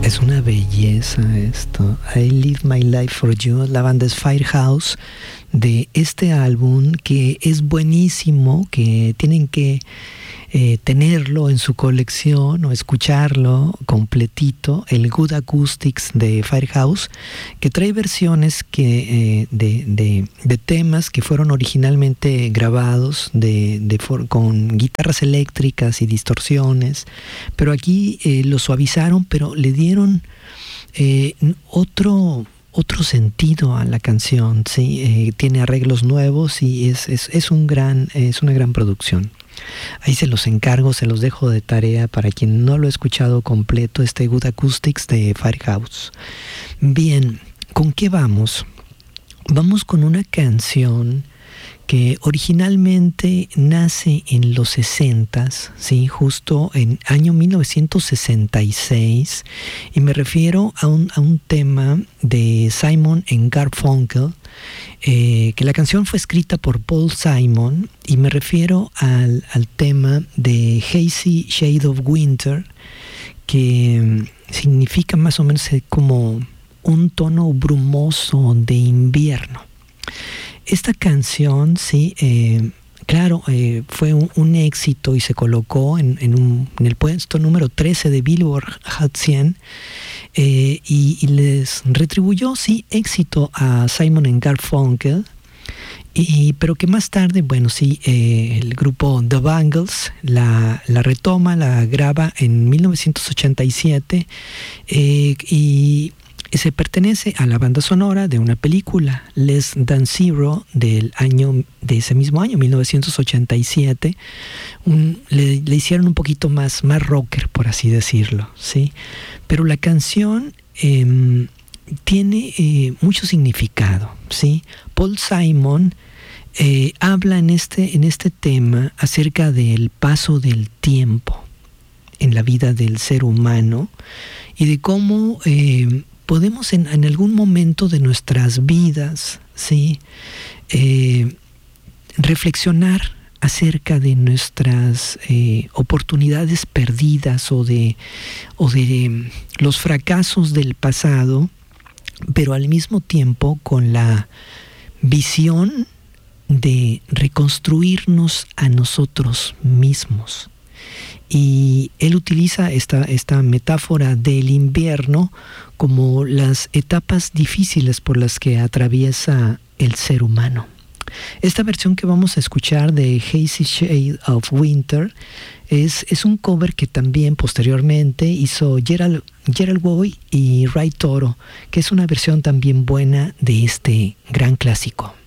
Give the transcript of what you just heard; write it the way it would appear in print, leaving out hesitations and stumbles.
Es una belleza esto. I Live My Life for You. La banda es Firehouse, de este álbum que es buenísimo, que tienen que tenerlo en su colección o escucharlo completito, el Good Acoustics de Firehouse, que trae versiones de temas que fueron originalmente grabados con guitarras eléctricas y distorsiones, pero aquí lo suavizaron, pero le dieron otro sentido a la canción, ¿sí? Tiene arreglos nuevos y es una gran producción. Ahí se los encargo, se los dejo de tarea para quien no lo ha escuchado completo, este Good Acoustics de Firehouse. Bien, ¿con qué vamos? Vamos con una canción que originalmente nace en los 60s, ¿sí? Justo en año 1966, y me refiero a un tema de Simon & Garfunkel, que la canción fue escrita por Paul Simon, y me refiero al tema de Hazy Shade of Winter, que significa más o menos como un tono brumoso de invierno. Esta canción, sí, claro, fue un éxito y se colocó en el puesto número 13 de Billboard Hot 100, y les retribuyó, sí, éxito a Simon & Garfunkel, pero que más tarde, bueno, sí, el grupo The Bangles la retoma, la graba en 1987, y se pertenece a la banda sonora de una película, Less Than Zero, de ese mismo año, 1987. Le hicieron un poquito más rocker, por así decirlo, ¿sí? Pero la canción tiene mucho significado, ¿sí? Paul Simon habla en este tema acerca del paso del tiempo en la vida del ser humano y de cómo podemos en algún momento de nuestras vidas, ¿sí? Reflexionar acerca de nuestras oportunidades perdidas o de los fracasos del pasado, pero al mismo tiempo con la visión de reconstruirnos a nosotros mismos. Y él utiliza esta metáfora del invierno como las etapas difíciles por las que atraviesa el ser humano. Esta versión que vamos a escuchar de Hazy Shade of Winter es un cover que también posteriormente hizo Gerald Way y Ray Toro, que es una versión también buena de este gran clásico.